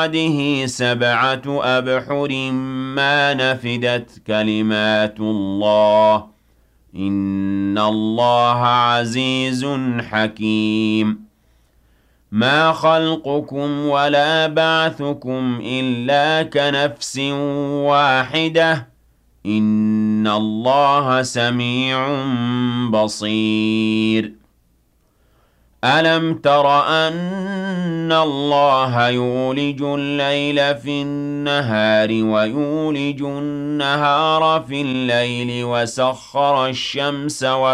بعده 7 أبحر ما نفدت كلمات الله إن الله عزيز حكيم ما خلقكم ولا بعثكم إلا كنفس واحدة إن الله سميع بصير ألم تر أن الله يولج الليل في النهار ويولج النهار في الليل وسخر الشمس